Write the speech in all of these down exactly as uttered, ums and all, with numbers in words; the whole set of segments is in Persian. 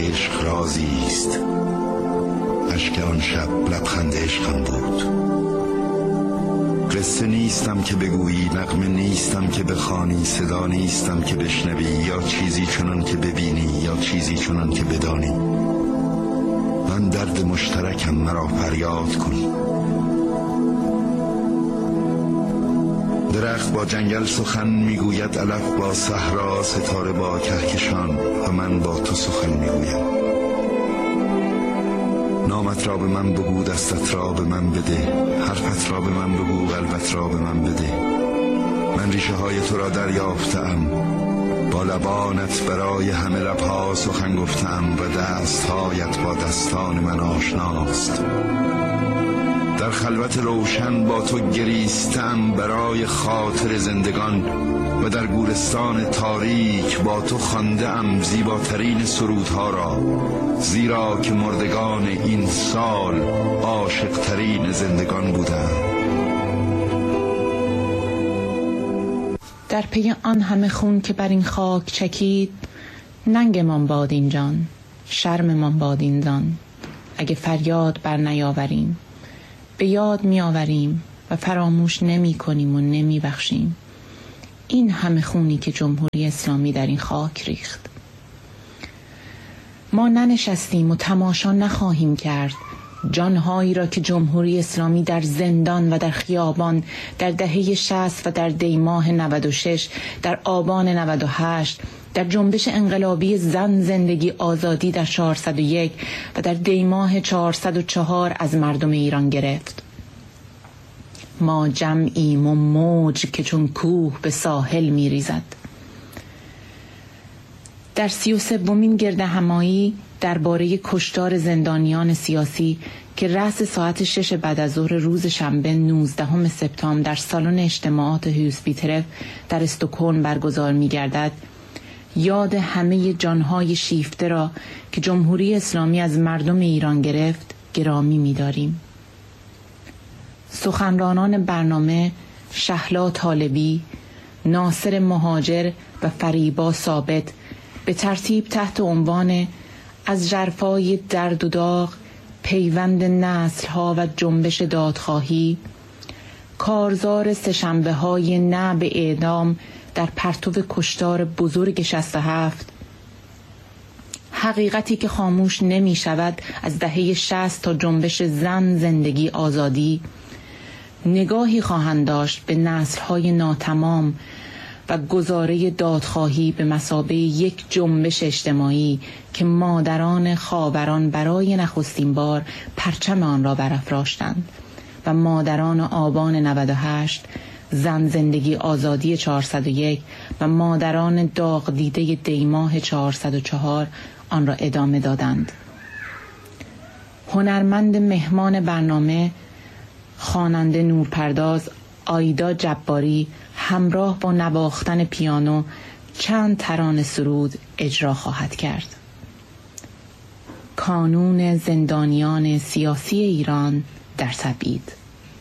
عشق رازی است، اشک آن شب لبخند عشقم بود. قصه نیستم که بگویی، نغمه نیستم که بخوانی، صدا نیستم که بشنوی، یا چیزی چنان که ببینی یا چیزی چنان که بدانی. من درد مشترکم، مرا فریاد کن. درخت با جنگل سخن میگوید، علف با صحرا، ستاره با کهکشان، و من با تو سخن میگویم. نامت را به من بگو، دستت را به من بده، حرفت را به من بگو، قلبت را به من بده. من ریشه های تو را دریافتم، با لبانت برای همه لبها سخن گفتم، و دستهایت با دستان من آشناست. در خلوت روشن با تو گریستم برای خاطر زندگان، و در گورستان تاریک با تو خوانده‌ام زیباترین سرودها را، زیرا که مردگان این سال عاشق‌ترین زندگان بودند. در پی آن همه خون که بر این خاک چکید، ننگمان باد این جان، شرممان باد این دان. اگه فریاد بر نیاوریم، به یاد می آوریم و فراموش نمی کنیم و نمی بخشیم این همه خونی که جمهوری اسلامی در این خاک ریخت. ما ننشستیم و تماشا نخواهیم کرد جانهایی را که جمهوری اسلامی در زندان و در خیابان در دهه شصت و در دیماه نود و شش، در آبان نود و هشت، در جنبش انقلابی زن زندگی آزادی در چهارصد و یک و در دیماه چهارصد و چهار از مردم ایران گرفت. ما جمعیم و موج که چون کوه به ساحل می ریزد. در سی و سومین گرد همایی درباره کشتار زندانیان سیاسی که رأس ساعت شش بعد از ظهر روز شنبه نوزدهم سپتامبر در سالن اجتماعات هوسبیترف در استکهلم برگزار می گردد، یاد همه جانهای شیفته را که جمهوری اسلامی از مردم ایران گرفت گرامی می داریم. سخنرانان برنامه شهلا طالبی، ناصر مهاجر و فریبا ثابت به ترتیب تحت عنوان از ژرفای درد و داغ، پیوند نسل‌ها و جنبش دادخواهی، کارزار سه‌شنبه های نه به اعدام در پرتو کشتار بزرگ شصت و هفت، حقیقتی که خاموش نمی شود از دهه شصت تا جنبش زن زندگی آزادی، نگاهی خواهند داشت به نسل‌های ناتمام و گزاره دادخواهی به مثابه یک جنبش اجتماعی که مادران خاوران برای نخستین بار پرچم آن را برافراشتند و مادران آبان نود و هشت، زن زندگی آزادی چهارصد و یک و مادران داغ دیده دیماه چهارصد و چهار آن را ادامه دادند. هنرمند مهمان برنامه خواننده نورپرداز آیدا جباری همراه با نواختن پیانو چند ترانه سرود اجرا خواهد کرد. کانون زندانیان سیاسی ایران در تبعید.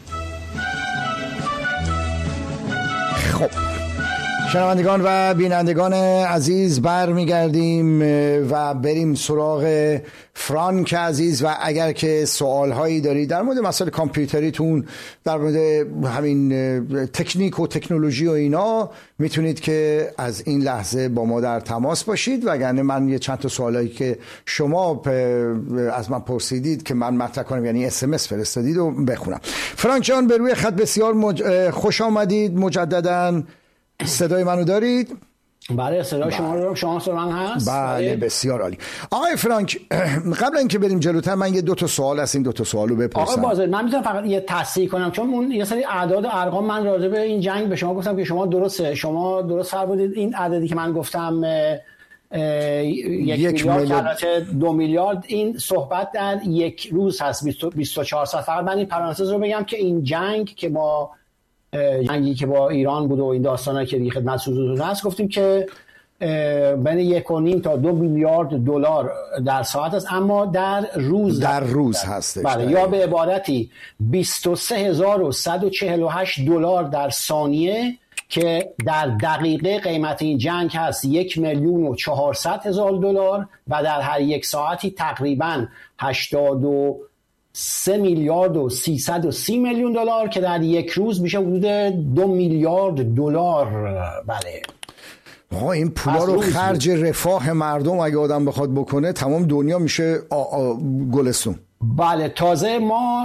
خب شنوندگان و بینندگان عزیز، برمیگردیم و بریم سراغ فرانک عزیز. و اگر که سوالهایی دارید در مورد مسائل کامپیوتریتون، در مورد همین تکنیک و تکنولوژی و اینا، میتونید که از این لحظه با ما در تماس باشید. وگرنه من یه چند تا سوالایی که شما از من پرسیدید که من مطرح کنم، یعنی اس ام اس فرستادید و بخونم. فرانک جان به روی خط بسیار مج... خوش آمدید مجدداً. صدای منو دارید؟ بله صدای شما رو دارم. شما صدای من هست؟ بله بسیار عالی. آقای فرانک، قبل اینکه بریم جلوتر من یه دو تا سوال از این دو تا سوالو بپرسم. آقای بازرگان، من میتونم فقط یه تصحیح کنم، چون اون یه سری اعداد و ارقام من راجع به این جنگ به شما گفتم که شما درسته شما درست فرمودید. این عددی که من گفتم یک, یک میلیارد که البته دو میلیارد، این صحبت در یک روز هست، بیست و چهار ساعت. فقط من این پرانتز رو بگم که این جنگ که با جنگی که با ایران بود و این داستانایی که دیگه خدمت حضورتون هست، گفتیم که بین یک و نیم تا دو میلیارد دلار در ساعت است، اما در روز در روز هستش. بله، یا به عبارتی بیست و سه هزار و صد و چهل و هشت دلار در ثانیه که در دقیقه قیمت این جنگ هست یک میلیون و چهارصد هزار دلار و در هر یک ساعتی تقریباً هشتاد و سه میلیارد و سیصد و سی میلیون دلار که در یک روز میشه حدود دو میلیارد دلار. بله آقا این پولا رو خرج رفاه مردم اگه آدم بخواد بکنه تمام دنیا میشه آ آ گلستون. بله تازه ما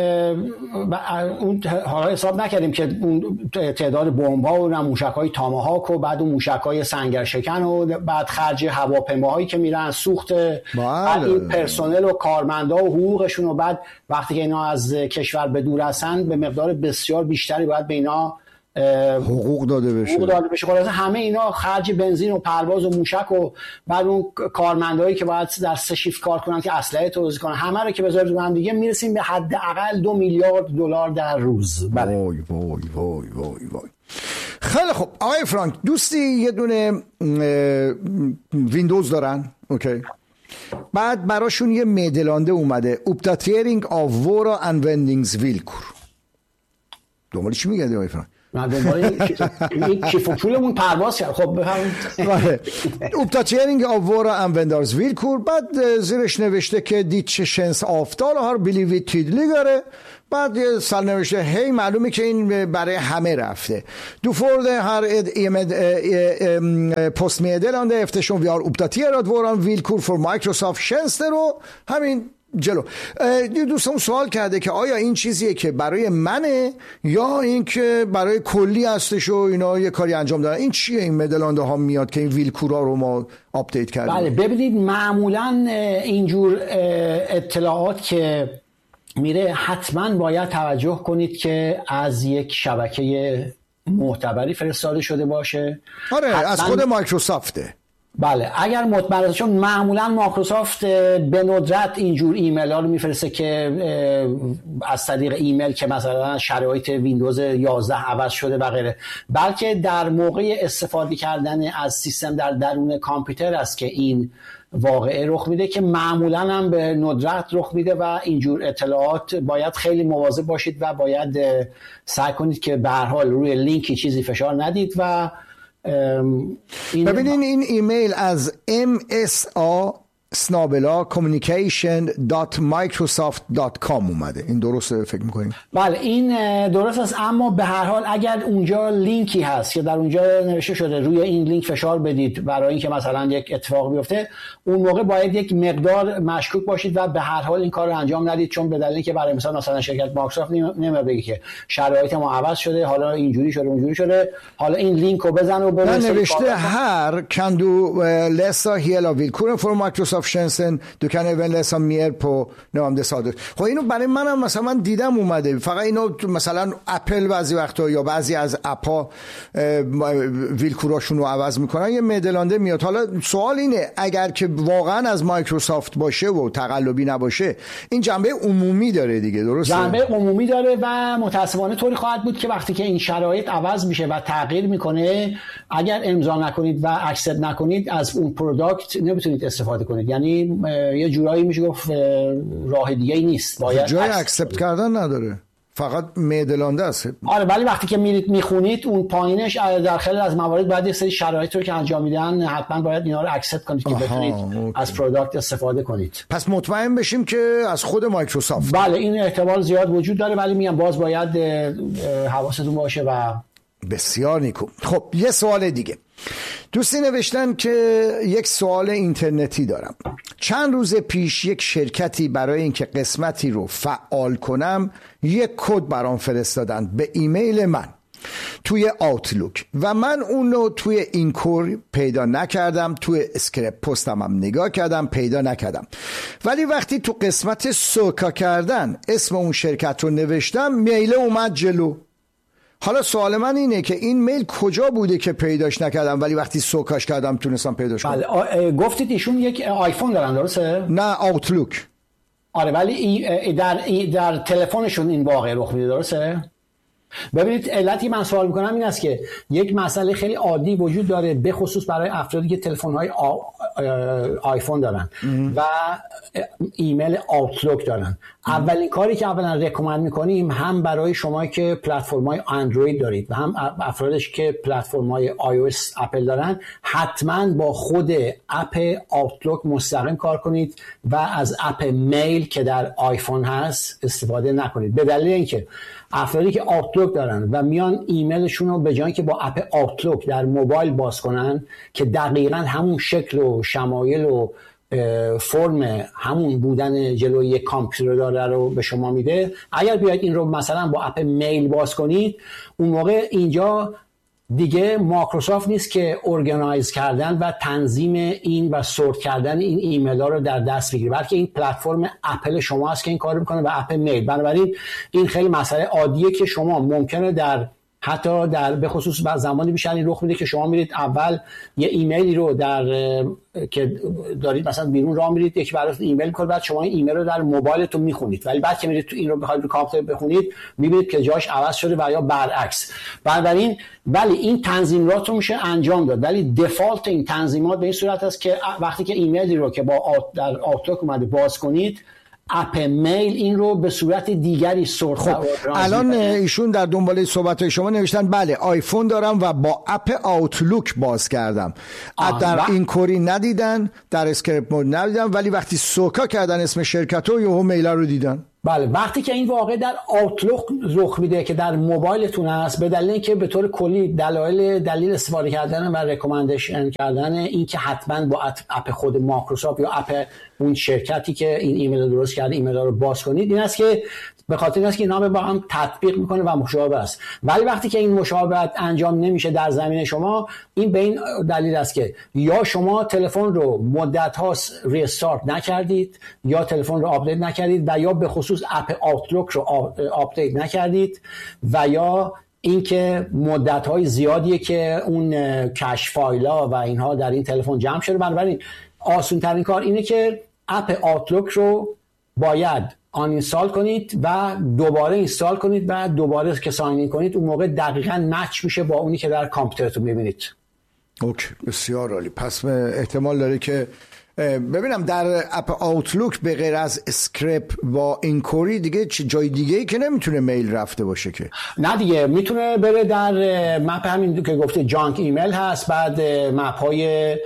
اون حالا حساب نکردیم که اون تعداد بمب‌ها و موشک‌های تاماهاک و بعد اون موشک‌های سنگرشکن و بعد خرج هواپیماهایی که میرن سوخت بعد این پرسنل و کارمندا و حقوقشون و بعد وقتی که اینا از کشور به دور هستن به مقدار بسیار بیشتری باید به اینا حقوق داده بشه حقوق داده بشه. خلاص همه اینا خرج بنزین و پرواز و موشک و بعد اون کارمندایی که باید در سه شیفت کار کنن که اسلحه توزیع کنن همه رو که بذارید رو هم دیگه میرسیم به حداقل دو میلیارد دلار در روز. بله. وای وای وای وای وای. خیلی خب آقای فرانک دوستی یه دونه ویندوز دارن، اوکی، بعد براشون یه میدلانده اومده Uppdatering av våra användningsvillkor. دنبال چی میگردی آقای فرانک؟ نه دنبال این کیف و پولمون پرواز کرد. خب بفرمایید. Uppdatering av våra användarsvillkor. بعد زیرش نوشته که ditt känns avtal har blivit tydligare. بعد یه سال نوشته هی معلومه که این برای همه رفته. Du får det här postmeddelande eftersom vi har uppdaterat våran villkor för Microsoft tjänster och همین جلو. دوستم سوال کرده که آیا این چیزیه که برای منه یا این که برای کلی هستش و اینا یه کاری انجام دادن؟ این چیه این مدلانده ها میاد که این ویلکورا رو ما آپدیت کردیم؟ بله ببینید معمولا اینجور اطلاعات که میره حتما باید توجه کنید که از یک شبکه معتبری فرستاده شده باشه. آره از خود مایکروسافته. بله اگر مطمئن، چون معمولا مایکروسافت به ندرت اینجور ایمیل ها رو میفرسته که از طریق ایمیل که مثلا شرایط ویندوز یازده عوض شده و غیره، بلکه در موقع استفاده کردن از سیستم در درون کامپیوتر است که این واقعه رخ میده که معمولا هم به ندرت رخ میده و اینجور اطلاعات باید خیلی مواظب باشید و باید سعی کنید که به هر حال روی لینکی چیزی فشار ندید. و ببینین این ایمیل از ام اس آ اسنابلا کامیونیکیشن دات مایکروسافت دات کام اومده. این درسته فکر میکنیم؟ بله این درست است، اما به هر حال اگر اونجا لینکی هست که در اونجا نوشته شده روی این لینک فشار بدید برای اینکه مثلا یک اتفاق بیفته، اون موقع باید یک مقدار مشکوک باشید و به هر حال این کار رو انجام ندید، چون به دلیلی که برای مثلا مثلا شرکت مایکروسافت نمیاد بگه که شرایط ما عوض شده، حالا اینجوری شده اونجوری شده، حالا این link رو بزن و برو. نوشته هر kan du läsa hela villkoren för Microsoft tjänsten, du kan även läsa mer på namndesadet. خب اینو برای منم مثلا من دیدم اومده، فقط اینو مثلا اپل بعضی وقتا یا بعضی از اپا ویلکوراشون رو عوض میکنن یه مدلانده میاد. حالا سوال اینه اگر که واقعا از مایکروسافت باشه و تقلبی نباشه، این جنبه عمومی داره دیگه، درسته؟ جنبه عمومی داره و متاسفانه طوری خواهد بود که وقتی که این شرایط عوض میشه و تغییر میکنه، اگر امضا نکنید و اکسپت نکنید از اون پروداکت نمیتونید استفاده کنید. یعنی یه جورایی میشه گفت راه دیگه ای نیست، باید جای اکسپت کردن نداره، فقط میدلانده است. آره ولی وقتی که میرید میخونید اون پایینش در خیلی از موارد باید یه سری شرایط رو که انجام میدن حتما باید اینا رو اکسپت کنید که بتونید از پروداکت استفاده کنید. پس مطمئن بشیم که از خود مایکروسافت. بله این احتمال زیاد وجود داره، ولی میگم باز باید حواستون باشه. و بسیار نیکو. خب یه سوال دیگه دوستی نوشتن که یک سوال اینترنتی دارم. چند روز پیش یک شرکتی برای اینکه قسمتی رو فعال کنم یک کد برام فرستادن به ایمیل من توی آوتلوک و من اون رو توی اینکور پیدا نکردم، توی اسکریپت پستم هم نگاه کردم پیدا نکردم، ولی وقتی تو قسمت سوکا کردن اسم اون شرکت رو نوشتم میل اومد جلو. حالا سوال من اینه که این میل کجا بوده که پیداش نکردم ولی وقتی سوکاش کردم تونستم پیداش کنم؟ بله گفتید ایشون یک آیفون دارن درسته؟ نه آوتلوک. آره ولی در در تلفنشون این واقعه رخ میده درسته؟ ببینید علتی من سوال میکنم این است که یک مسئله خیلی عادی وجود داره به خصوص برای افرادی که تلفن‌های آیفون دارن و ایمیل آوتلوک دارن. اولین کاری که اولا رکومند میکنیم هم برای شما که پلتفرم‌های اندروید دارید و هم افرادش که پلتفرم‌های آی او اس اپل دارن، حتما با خود اپ آوتلوک مستقیم کار کنید و از اپ میل که در آیفون هست استفاده نکنید، به دلیل اینکه افرادی که آوتلوک دارن و میان ایمیلشون رو به جای که با اپ آوتلوک در موبایل باز کنن که دقیقاً همون شکل و شمایل و فرم همون بودن جلوی یک کامپیوتر داره رو به شما میده، اگر بیاید این رو مثلا با اپ میل باز کنید، اون موقع اینجا دیگه مایکروسافت نیست که ارگانایز کردن و تنظیم این و سورت کردن این ایمیل ها رو در دست بگیره، بلکه این پلتفرم اپل شما است که این کارو میکنه و اپ میل. بنابراین این خیلی مسئله عادیه که شما ممکنه در حتی در به خصوص بعض زمانی بیشتری رخ میده که شما میرید اول یه ایمیلی رو در که دارید مثلا بیرون راه میرید یکی براتون ایمیل میکنه، بعد شما این ایمیل رو در موبایلتون میخونید، ولی بعد که میرید تو این رو بخواید رو کامپیوتر بخونید میبینید که جاش عوض شده و یا برعکس. بنابراین ولی این تنظیمات رو میشه انجام داد، ولی دفالت این تنظیمات به این صورت است که وقتی که ایمیلی رو که با آت در آوتلوک اومده باز کنید، اپ میل این رو به صورت دیگری سورت. خب الان ایشون در دنباله صحبت‌های شما نوشتن بله آیفون دارم و با اپ آوتلوک باز کردم. در این کوری ندیدن، در اسکریپت مود ندیدن، ولی وقتی سوکا کردن اسم شرکت و یهو میل رو دیدن. بله وقتی که این واقع در آوتلوک رخ میده که در موبایلتون است، به دلیل اینکه به طور کلی دلایل دلیل استفاده کردن و رکامندیشن کردن این که حتما با اپ خود مایکروسافت یا اپ اون شرکتی که این ایمیل رو درست کرده ایمیل رو باز کنید، این است که به خاطر این است که اینا با هم تطبیق میکنه و مشابه است. ولی وقتی که این مشابهت انجام نمیشه در زمین شما، این به این دلیل است که یا شما تلفن رو مدت هاست ریستارت نکردید، یا تلفن رو آپدیت نکردید، و یا به خصوص اپ آوتلوک رو آپدیت نکردید، و یا اینکه مدت‌های زیادیه که اون کش فایل‌ها و اینها در این تلفن جمع شده. بنابراین آسان ترین کار اینه که اپ آوتلوک رو باید آن اینستال کنید و دوباره اینستال کنید و دوباره که ساین این کنید، اون موقع دقیقاً مچ میشه با اونی که در کامپیوترتون می‌بینید. اوکی، بسیار عالی. پس احتمال داره که ببینم در اپ آوتلوک به غیر از اسکریپ با اینکوری دیگه جای دیگه ای که نمیتونه میل رفته باشه که؟ نه دیگه، میتونه بره در مپ همین که گفته جانک ایمیل هست، بعد مپ های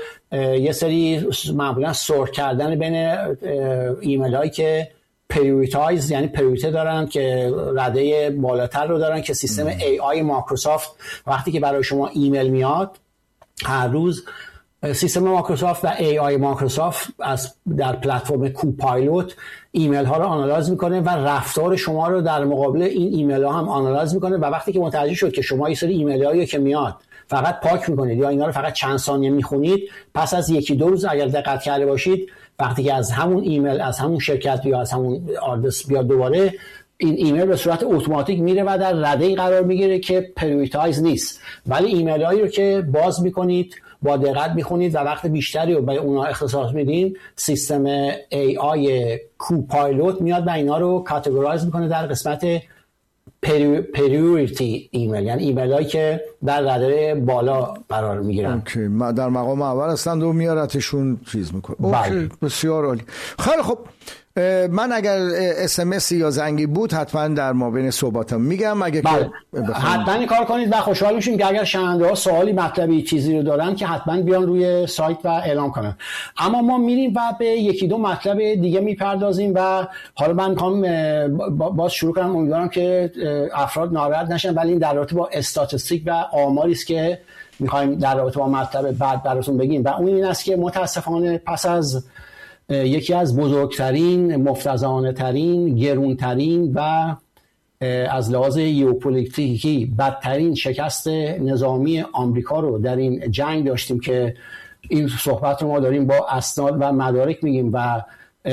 یه سری معمولا سورت کردن بین ایمیل هایی که پریوریتایز یعنی پریوریته دارن که رده بالاتر رو دارن که سیستم ای آی مایکروسافت وقتی که برای شما ایمیل میاد هر روز سیستم مایکروسافت و ای آی مایکروسافت از در پلتفرم کوپایلوت ایمیل ها رو آنالیز میکنه و رفتار شما رو در مقابل این ایمیل ها هم آنالیز میکنه، و وقتی که متوجه شد که شما یه سری ایمیل هایی که میاد فقط پاک میکنید یا اینا رو فقط چند ثانیه میخونید، پس از یکی دو روز اگر دقت کرده باشید وقتی که از همون ایمیل از همون شرکت یا از همون آدرس بیاد دوباره، این ایمیل به صورت اتوماتیک میره و در رده‌ای قرار میگیره که پریوریتایز نیست. ولی ایمیل هایی رو که باز میکنید با دقت میخونید و وقت بیشتری رو به اونا اختصاص میدین، سیستم ای آی کوپایلوت میاد و اینا رو کاتگورایز میکنه در قسمت پریوریتی ایمیل، یعنی ایمیل هایی که در رده بالا قرار میگیرن. اوکی، ما در مقام اول هستند و میارتشون چیز میکنه. اوکی، بسیار عالی. خیلی خب، من اگر اس ام اس یا زنگی بود حتما در مابین صحبتم میگم. اگه بله. که حتما این کار کنید و خوشحال میشیم که اگر شنونده ها سوالی مطلبی چیزی رو دارن که حتما بیان روی سایت و اعلام کنن. اما ما میریم و به یکی دو مطلب دیگه میپردازیم و حالا من میخوام باز شروع کنم. امیدوارم که افراد ناراحت نشن، ولی این در رابطه با استاتستیک و آماری است که میخوایم در رابطه با مطلب بعد براتون بگیم، و اون این است که متاسفانه پس از یکی از بزرگترین، مفتزهانه ترین، گرونترین و از لحاظ ژئوپلیتیکی بدترین شکست نظامی آمریکا رو در این جنگ داشتیم که این صحبت رو ما داریم با اسناد و مدارک میگیم و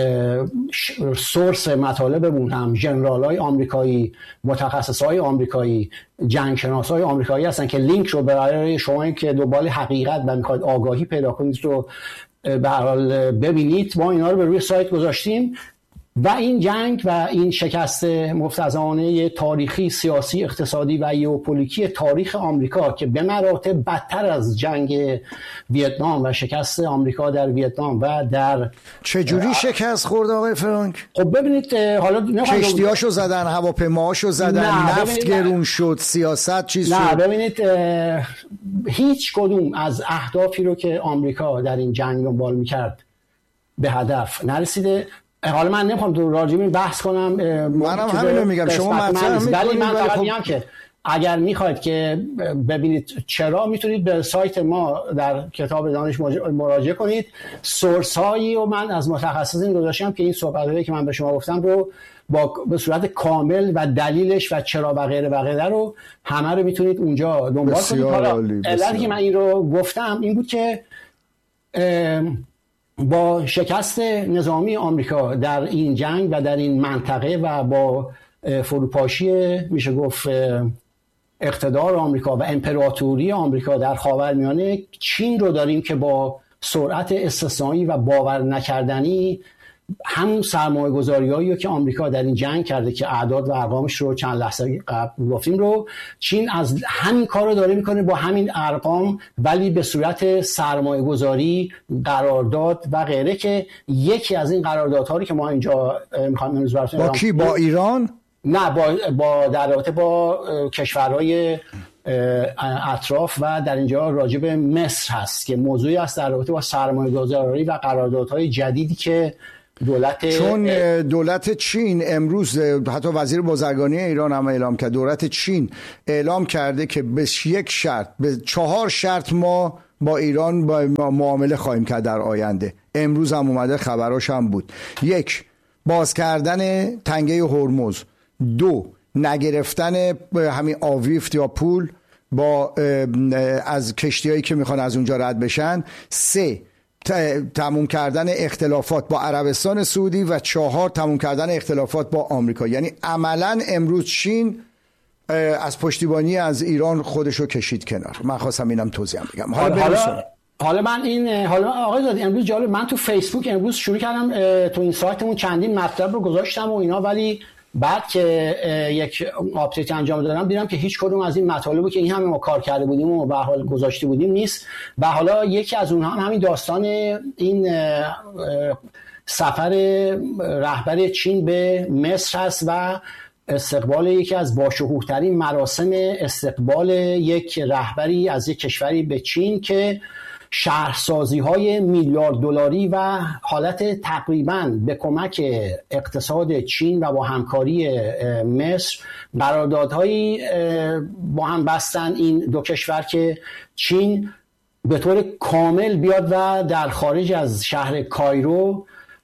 سورس مطالبمون هم ژنرال‌های آمریکایی، متخصصای آمریکایی، جنگشناسای آمریکایی هستن که لینک رو برای شما که دنبال حقیقت و میخواید آگاهی پیدا کنید رو به هر حال ببینید. ما اینا رو به روی سایت گذاشتیم. و این جنگ و این شکست مفتضحانه تاریخی، سیاسی، اقتصادی و ژئوپلیتیکی تاریخ آمریکا که به مراتب بدتر از جنگ ویتنام و شکست آمریکا در ویتنام و در چجوری شکست خورد آقای فرانک؟ خب ببینید حالا کشتیاشو زدن، هواپیماشو زدن، نفت گرون شد، سیاست چیز نه شد. ببینید هیچ کدوم از اهدافی رو که آمریکا در این جنگ دنبال می‌کرد به هدف نرسیده. حالا من نمیخوام تو راجع به بحث کنم، منم همین رو میگم، شما مطرح میکنید، ولی من فقط خب... میگم که اگر میخواید که ببینید چرا، میتونید به سایت ما در کتاب دانش مراجعه کنید. سورس هایی و من از متخصصین گذاشتم که این صحبتایی که من به شما گفتم رو با به صورت کامل و دلیلش و چرا و غیره و غیره رو همه رو میتونید اونجا دنبال کنید. حالا علتی که من این رو گفتم این بود که با شکست نظامی آمریکا در این جنگ و در این منطقه و با فروپاشی میشه گفت اقتدار آمریکا و امپراتوری آمریکا در خاورمیانه، چین رو داریم که با سرعت استثنایی و باور نکردنی همون سرمایه گذاری هایی که آمریکا در این جنگ کرده که اعداد و ارقامش رو چند لحظه قبل گفتیم رو، چین از همین کار رو داره میکنه با همین ارقام، ولی به صورت سرمایه گذاری، قرارداد و غیره، که یکی از این قراردادها رو که ما اینجا میخوایم امروز براتون با کی؟ با ایران؟ نه، با با در رابطه با کشورهای اطراف و در اینجا راجع به مصر هست که موضوعی است در رابطه با سرمایه گذاری و قراردادهای جدیدی که دولت چون دولت چین امروز، حتی وزیر بازرگانی ایران هم اعلام کرد، دولت چین اعلام کرده که به یک شرط، به چهار شرط ما با ایران با معامله خواهیم کرد در آینده. امروز هم اومده، خبراش هم بود. یک، باز کردن تنگه هرمز. دو، نگرفتن همین آویفت یا پول با از کشتیایی که میخوان از اونجا رد بشن. سه، تموم کردن اختلافات با عربستان سعودی. و چهار، تموم کردن اختلافات با آمریکا. یعنی عملا امروز چین از پشتیبانی از ایران خودشو کشید کنار. من خواستم اینم توضیح بگم. حالا حالا, حالا من این حالا آقای زادی امروز جالب، من تو فیسبوک امروز شروع کردم تو این سایتمون چندین مطلب رو گذاشتم و اینا، ولی بعد که یک آپدیت انجام دادم دیدم که هیچ کدوم از این مطالبی که این همه ما کار کرده بودیم و به حال گذاشته بودیم نیست. و حالا یکی از اونها هم همین داستان این سفر رهبر چین به مصر هست و استقبال یکی از باشکوه‌ترین مراسم استقبال یک رهبری از یک کشوری به چین که شهرسازی های میلیارد دلاری و حالت تقریباً به کمک اقتصاد چین و با همکاری مصر قراردادهایی با هم بستن این دو کشور که چین به طور کامل بیاد و در خارج از شهر کایرو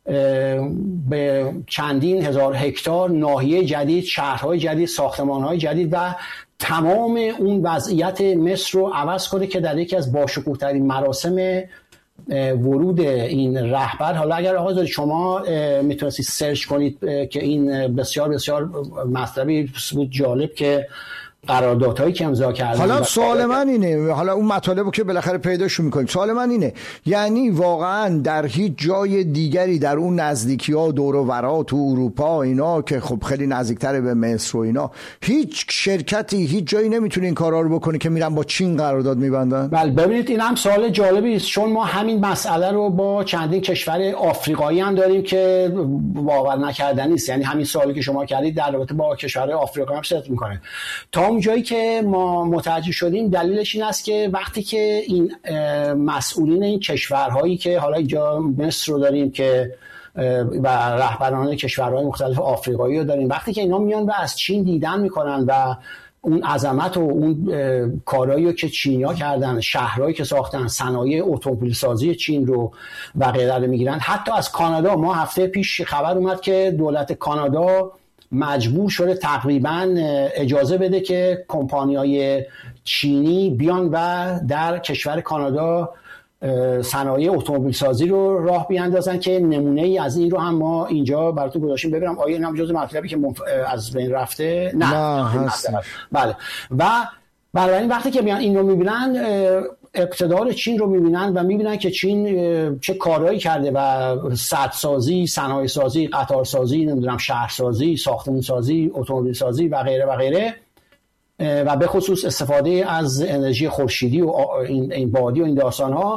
به چندین هزار هکتار ناحیه جدید، شهرهای جدید، ساختمانهای جدید و تمام اون وضعیت مصر رو عوض کنه که در یکی از باشکوه‌ترین مراسم ورود این رهبر. حالا اگر آقا شما میتونستید سرچ کنید که این بسیار بسیار مطلبی بود جالب که قراردادهایی که امضا کردن. حالا سوال من اینه، حالا اون مطالبو که بالاخره پیداشو میکنیم، سوال من اینه یعنی واقعا در هیچ جای دیگری در اون نزدیکی‌ها دور و برا تو اروپا اینا که خب خیلی نزدیکتره به مصر و اینا، هیچ شرکتی هیچ جایی نمیتونه این کارا رو بکنه که میرن با چین قرارداد میبندن؟ بله ببینید این هم سوال جالبی است، چون ما همین مسئله رو با چندین کشور آفریقایی هم داریم که باور نکردنی است. یعنی همین سوالی که شما کردید در رابطه با کشور آفریقایی هم صدق میکنه. تا اون جایی که ما متوجه شدیم دلیلش این است که وقتی که این مسئولین این کشورهایی که حالا اینجا مصر رو داریم که و رهبران کشورهای مختلف آفریقایی رو داریم، وقتی که اینا میان و از چین دیدن میکنن و اون عظمت و اون کارهایی که چینی‌ها کردن، شهرهایی که ساختن، صنایع اتومبیل سازی چین رو و غیره رو میگیرن. حتی از کانادا ما هفته پیش خبر اومد که دولت کانادا مجبور شده تقریبا اجازه بده که کمپانی‌های چینی بیان و در کشور کانادا صنایع اتومبیل سازی رو راه بیاندازن که نمونه ای از این رو هم ما اینجا براتون گذاشتیم. ببینم آیا این هم جزء مطلبی که منف... از بین رفته؟ نه, نه بله. و بنابراین وقتی که بیان این رو میبینن اقتدار چین رو میبینن و میبینن که چین چه کارهایی کرده و سدسازی، صنایع سازی، قطارسازی، نمیدونم شهرسازی، ساختمان سازی، اتومبیل سازی و غیره و غیره و به خصوص استفاده از انرژی خورشیدی و این بادی و این داستان‌ها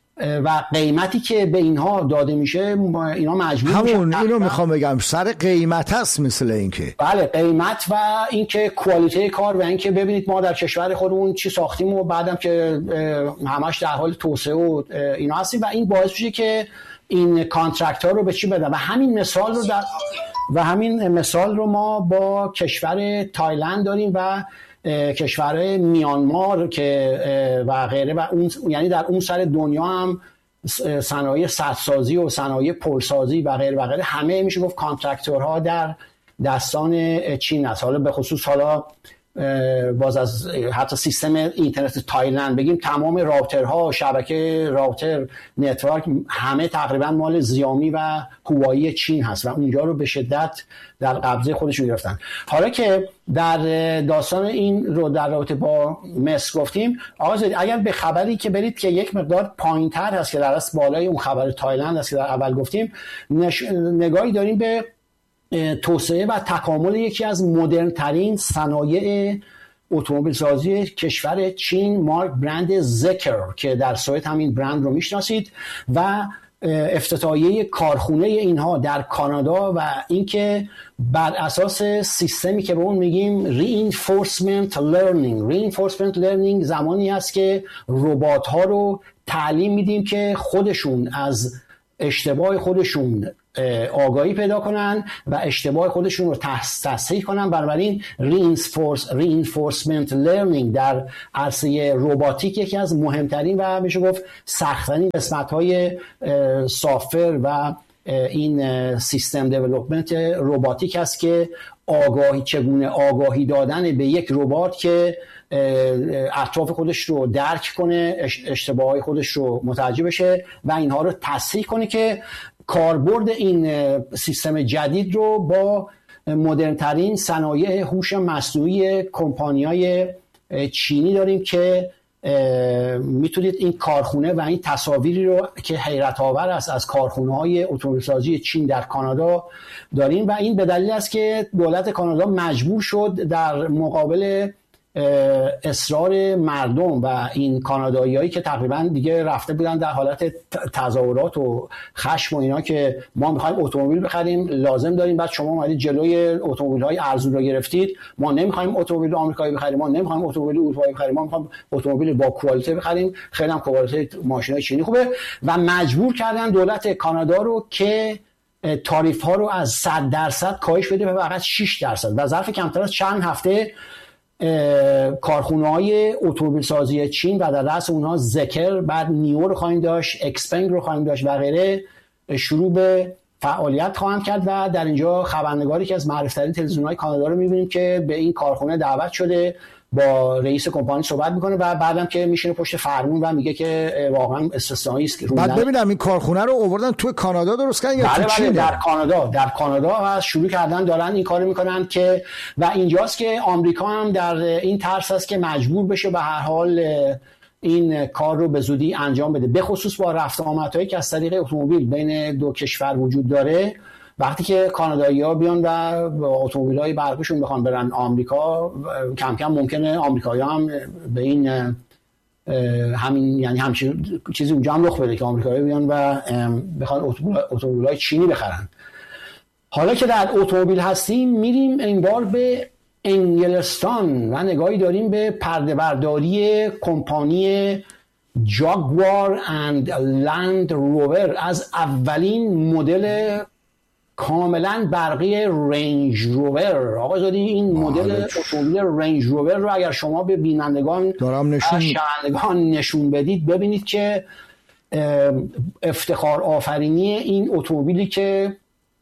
و قیمتی که به اینها داده میشه اینا مجبور میشن. همون اینو میخوام بگم، سر قیمت هست مثل اینکه. بله، قیمت و اینکه کوالیته کار و اینکه ببینید ما در کشور خودمون چی ساختیم و بعدم که همش در حال توسعه و اینا هستیم و این باعث میشه که این کانترکت ها رو به چی بدن و همین مثال رو در و همین مثال رو ما با کشور تایلند داریم و کشور میانمار که و غیره و اون یعنی در اون سر دنیا هم صنایع سدسازی و صنایع پلسازی و غیره و غیره همه میشه گفت کانترکتورها در دستان چین است. حالا به خصوص حالا باز از حتی سیستم اینترنت تایلند بگیم، تمام راوترها، شبکه راوتر، نتورک همه تقریبا مال زیامی و هوایی چین هست و اونجا رو به شدت در قبضه خودشون گرفتن. حالا که در داستان این رو در رابطه با مصر گفتیم، آقا اگر به خبری که برید که یک مقدار پایین‌تر هست که در اصل بالای اون خبر تایلند هست که در اول گفتیم، نش... نگاهی داریم به توسعه و تکامل یکی از مدرن ترین صنایع اتومبیل سازی کشور چین، مارک برند زکر که در سوئد همین برند رو میشناسید و افتتاحیه کارخونه اینها در کانادا و اینکه بر اساس سیستمی که به اون میگیم reinforcement learning reinforcement learning زمانی است که ربات ها رو تعلیم میدیم که خودشون از اشتباه خودشون آگاهی پیدا کنن و اشتباه خودشون رو تصحیح کنن. بنابراین reinforcement learning در عرصه رباتیک یکی از مهمترین و میشه گفت سخت‌ترین قسمت‌های سافت‌ور و این سیستم دیولپمنت رباتیک است که آگاهی چگونه آگاهی دادن به یک ربات که اطراف خودش رو درک کنه، اشتباهات خودش رو متوجه بشه و اینها رو تصحیح کنه که کاربرد این سیستم جدید رو با مدرن ترین صنایع هوش مصنوعی کمپانی‌های چینی داریم که میتونید این کارخونه و این تصاویری رو که حیرت آور است از کارخونه‌های اتومبیل سازی چین در کانادا داریم و این به دلیل است که دولت کانادا مجبور شد در مقابل اصرار مردم و این کاناداییایی که تقریبا دیگه رفته بودن در حالت تظاهرات و خشم و اینا که ما میخوایم اتومبیل بخریم، لازم داریم، بعد شما اومدید جلوی اتومبیل‌های ارزون رو گرفتید، ما نمیخوایم اتومبیل آمریکایی بخریم، ما نمیخوایم اتومبیل اروپایی بخریم، ما میخوایم اتومبیل با کوالیته بخریم، خیلی هم کوالیته ماشینای چینی خوبه و مجبور کردن دولت کانادا رو که تاریف ها رو از صد درصد کاهش بده به فقط شش درصد و ظرف کمتر از چند هفته کارخونه‌های اتومبیل سازی چین و در رأس اونها زکر، بعد نیو رو خواهیم داشت، اکسپنگ رو خواهیم داشت و غیره شروع به فعالیت خواهند کرد و در اینجا خبرنگاری که از معروف‌ترین تلویزیون‌های کانادا رو می‌بینیم که به این کارخونه دعوت شده، با رئیس کمپانی صحبت میکنه و بعدم که میشینه پشت فرمون و میگه که واقعا استثنایی است. بعد ببینم این کارخونه رو آوردن تو کانادا درست کردن یا بله تو چین؟ بله در کانادا در کانادا و شروع کردن دارن این کارو میکنن که و اینجاست که آمریکا هم در این ترس است که مجبور بشه به هر حال این کار رو به زودی انجام بده، به خصوص با رفت آمدهایی که از طریق اتومبیل بین دو کشور وجود داره. وقتی که کانادایی‌ها بیان و با اتومبیل‌های برقیشون بخوان برن آمریکا، کم کم ممکنه آمریکایی‌ها هم به این همین یعنی همچین چیزی اونجا هم رخ بده که آمریکایی‌ها بیان و بخوان اتومبیل‌های چینی بخرن. حالا که در اتومبیل هستیم میریم این بار به انگلستان و نگاهی داریم به پرده برداری کمپانی جاگوار اند لند روور از اولین مدل کاملا برقی رنج روور. آقا زادی این مدل اتومبیل رنج روور رو اگر شما به بینندگان دارم نشون شنوندگان نشون بدید ببینید که افتخار آفرینی این اتومبیلی که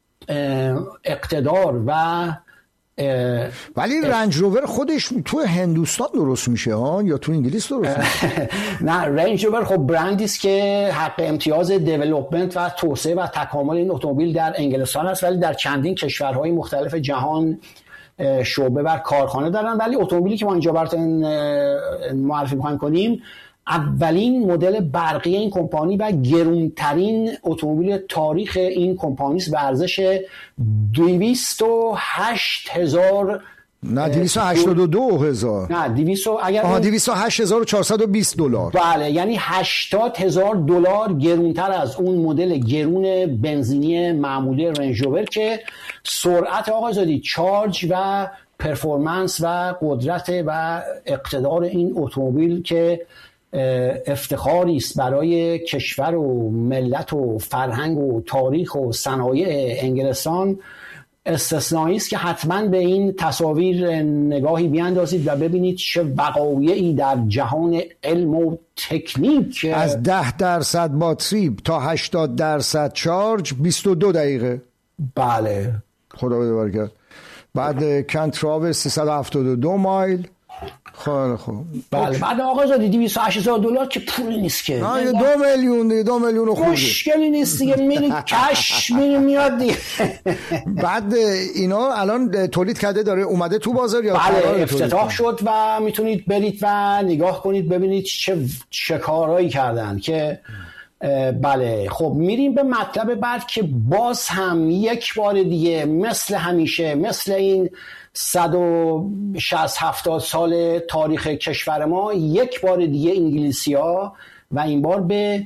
اقتدار و ولی رنج روور خودش تو هندوستان درست میشه ها یا تو انگلیس درست میشه؟ نه، رنج روور خب برندی است که حق امتیاز دیولپمنت و توسعه و تکامل این اتومبیل در انگلستان است، ولی در چندین کشورهای مختلف جهان شعبه و کارخانه دارن. ولی اتومبیلی که ما اینجا براتون معرفی می‌خوایم کنیم اولین مدل برقی این کمپانی و گرونترین اتومبیل تاریخ این کمپانی است به ارزش دویست و هشت هزار نه دویست و هشتاد و دو هزار نه دویست اگر آها دویست و هشت هزار و چهارصد و بیست دلار. بله یعنی هشتاد هزار دلار گرونتر از اون مدل گرون بنزینی معمولی رنج روور که سرعت آقای زادی چارج و پرفورمنس و قدرت و اقتدار این اتومبیل که افتخاری است برای کشور و ملت و فرهنگ و تاریخ و صنایع انگلستان استثنایی است که حتما به این تصاویر نگاهی بیاندازید و ببینید چه وقایعی در جهان علم و تکنیک. از ده درصد باتری تا هشتاد درصد چارج بیست و دو دقیقه. بله خدا بده برکت. بعد کن تراول سیصد و هفتاد و دو مایل. خیلی خوب. بله بعد آقا زادی دویست و هشت هزار دلار که پولی نیست که نه دو میلیون دو میلیون خورده مشکلی نیست دیگه میری کش میری میاد دیگه. بعد اینا الان تولید کرده داره اومده تو بازار یا بله افتتاح شد و میتونید برید و نگاه کنید ببینید چه چه کارهایی کردن که بله. خب میریم به مطلب بعد که باز هم یک بار دیگه مثل همیشه مثل این صد و شصت هفتاد سال تاریخ کشور ما یک بار دیگه انگلیسی ها و این بار به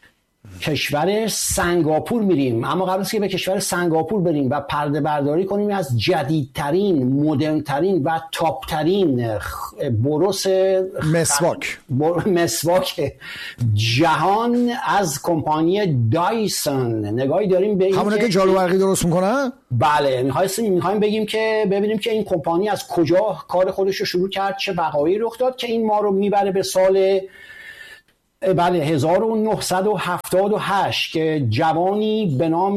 کشور سنگاپور میریم. اما قبل از که به کشور سنگاپور بریم و پرده برداری کنیم از جدیدترین مدرنترین و تاپترین بروس مسواک بر... مسواک جهان از کمپانی دایسون نگاهی داریم به این همونه که جارو برقی درست میکنن. بله میخوایم میخوایم بگیم که ببینیم که این کمپانی از کجا کار خودش رو شروع کرد، چه وقایعی رخ داد که این ما رو میبره به سال بله هزار و نهصد و هفتاد و هشت که جوانی به نام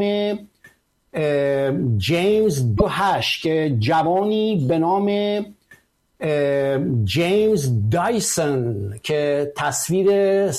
جیمز دو هشت که جوانی به نام جیمز دایسون که تصویر